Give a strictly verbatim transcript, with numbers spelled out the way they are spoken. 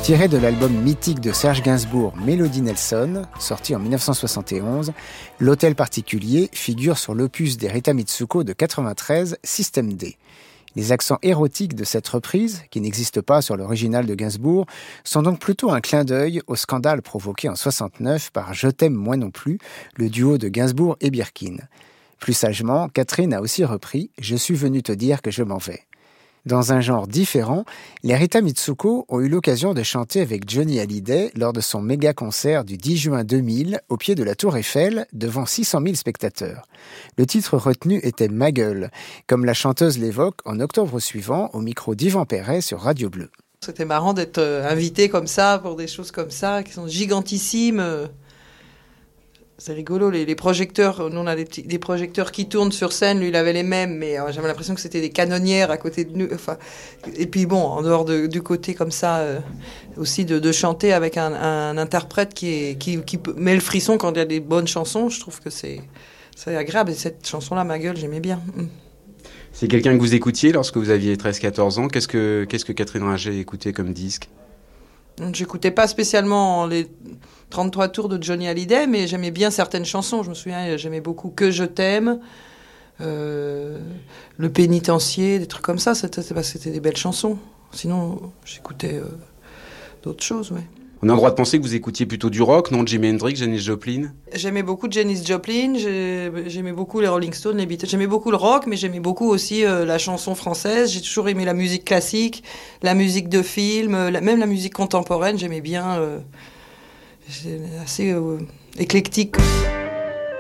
Tiré de l'album mythique de Serge Gainsbourg, Melody Nelson, sorti en dix-neuf cent soixante et onze, l'hôtel particulier figure sur l'opus d'Erita Mitsuko de quatre-vingt-treize, Système D. Les accents érotiques de cette reprise, qui n'existe pas sur l'original de Gainsbourg, sont donc plutôt un clin d'œil au scandale provoqué en soixante-neuf par Je t'aime moi non plus, le duo de Gainsbourg et Birkin. Plus sagement, Catherine a aussi repris « Je suis venue te dire que je m'en vais ». Dans un genre différent, les Rita Mitsuko ont eu l'occasion de chanter avec Johnny Hallyday lors de son méga-concert du dix juin deux mille au pied de la Tour Eiffel devant six cent mille spectateurs. Le titre retenu était « Ma gueule », comme la chanteuse l'évoque en octobre suivant au micro d'Yvan Perret sur Radio Bleu. C'était marrant d'être invité comme ça pour des choses comme ça qui sont gigantissimes. C'est rigolo, les, les projecteurs, nous on a des, petits, des projecteurs qui tournent sur scène, lui il avait les mêmes, mais euh, j'avais l'impression que c'était des canonnières à côté de nous. Enfin, et puis bon, en dehors de, du côté comme ça, euh, aussi de, de chanter avec un, un interprète qui, est, qui, qui met le frisson quand il y a des bonnes chansons, je trouve que c'est, c'est agréable. Et cette chanson-là, Ma gueule, j'aimais bien. C'est quelqu'un que vous écoutiez lorsque vous aviez treize quatorze ans. Qu'est-ce que, qu'est-ce que Catherine Ringer écoutait comme disque ? J'écoutais pas spécialement les trente-trois tours de Johnny Hallyday, mais j'aimais bien certaines chansons. Je me souviens, j'aimais beaucoup Que je t'aime, euh, Le pénitencier, des trucs comme ça. C'était, c'était des belles chansons. Sinon, j'écoutais euh, d'autres choses, ouais. On a le droit de penser que vous écoutiez plutôt du rock, non? Jimi Hendrix, Janis Joplin? J'aimais beaucoup Janis Joplin, j'aimais beaucoup les Rolling Stones, les Beatles. J'aimais beaucoup le rock, mais j'aimais beaucoup aussi euh, la chanson française. J'ai toujours aimé la musique classique, la musique de film, la, même la musique contemporaine. J'aimais bien, euh, assez euh, éclectique.